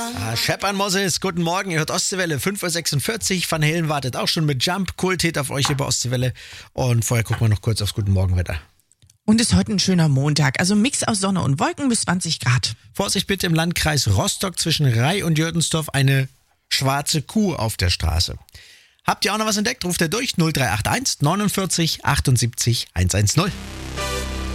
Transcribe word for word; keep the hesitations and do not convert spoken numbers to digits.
Ah, Shepard Moses, guten Morgen, ihr hört Ostseewelle, fünf Uhr sechsundvierzig. Van Halen wartet auch schon mit Jump. Kultät auf euch hier bei Ostseewelle. Und vorher gucken wir noch kurz aufs Guten Morgenwetter. Und ist heute ein schöner Montag, also Mix aus Sonne und Wolken bis zwanzig Grad. Vorsicht bitte im Landkreis Rostock zwischen Rai und Jürgensdorf eine schwarze Kuh auf der Straße. Habt ihr auch noch was entdeckt? Ruft ihr durch null drei acht eins neunundvierzig achtundsiebzig hundertzehn.